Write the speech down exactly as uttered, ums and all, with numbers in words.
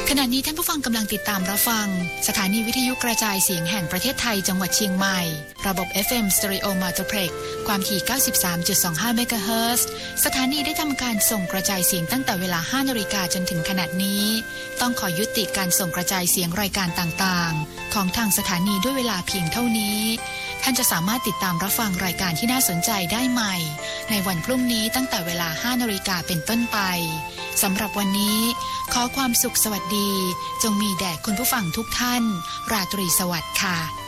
ขณะนี้ท่านผู้ฟังกำลังติดตามรับฟังสถานีวิทยุกระจายเสียงแห่งประเทศไทยจังหวัดเชียงใหม่ระบบ เอฟ เอ็ม Stereo Multiplex ความถี่ เก้าสิบสามจุดสองห้า เมกะเฮิรตซ์ สถานีได้ทำการส่งกระจายเสียงตั้งแต่เวลา ห้านาฬิกาจนถึงขณะนี้ต้องขอยุติการส่งกระจายเสียงรายการต่างๆของทางสถานีด้วยเวลาเพียงเท่านี้ท่านจะสามารถติดตามรับฟังรายการที่น่าสนใจได้ใหม่ในวันพรุ่งนี้ตั้งแต่เวลา ห้านาฬิกาเป็นต้นไปสำหรับวันนี้ขอความสุขสวัสดีจงมีแด่คุณผู้ฟังทุกท่านราตรีสวัสดิ์ค่ะ